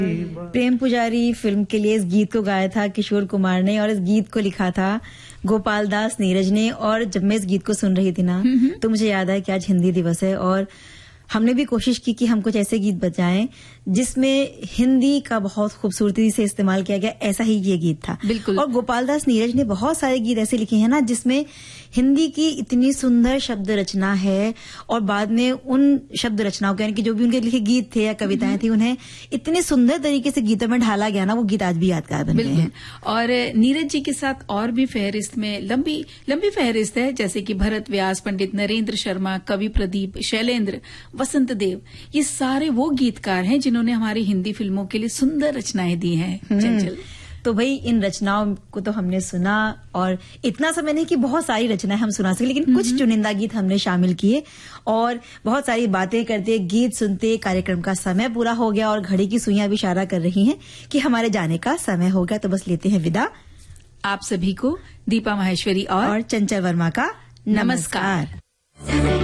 प्रेम पुजारी फिल्म के लिए इस गीत को गाया था किशोर कुमार ने और इस गीत को लिखा था गोपाल दास नीरज ने। और जब मैं इस गीत को सुन रही थी ना तो मुझे याद आया कि आज हिंदी दिवस है और हमने भी कोशिश की कि हम कुछ ऐसे गीत बजाएं जिसमें हिंदी का बहुत खूबसूरती से इस्तेमाल किया गया, ऐसा ही ये गीत था। बिल्कुल। और गोपाल दास नीरज ने बहुत सारे गीत ऐसे लिखे हैं ना जिसमें हिंदी की इतनी सुंदर शब्द रचना है और बाद में उन शब्द रचनाओं के यानी कि जो भी उनके लिखे गीत थे या कविताएं थी उन्हें इतने सुंदर तरीके से गीतों में ढाला गया ना, वो गीत आज भी यादगार बन गए हैं। और नीरज जी के साथ और भी फहरिस्त में लंबी फहरिस्त है, जैसे कि भरत व्यास, पंडित नरेंद्र शर्मा, कवि प्रदीप, शैलेंद्र, वसंत देव, ये सारे वो गीतकार हैं जिन्होंने हमारी हिंदी फिल्मों के लिए सुंदर रचनाएं दी हैं। चंचल, तो भाई इन रचनाओं को तो हमने सुना और इतना समय नहीं कि बहुत सारी रचनाएं हम सुना सके, लेकिन कुछ चुनिंदा गीत हमने शामिल किए और बहुत सारी बातें करते, गीत सुनते कार्यक्रम का समय पूरा हो गया और घड़ी की सुइयां भी इशारा कर रही हैं कि हमारे जाने का समय हो गया। तो बस लेते हैं विदा। आप सभी को दीपा माहेश्वरी और चंचल वर्मा का नमस्कार।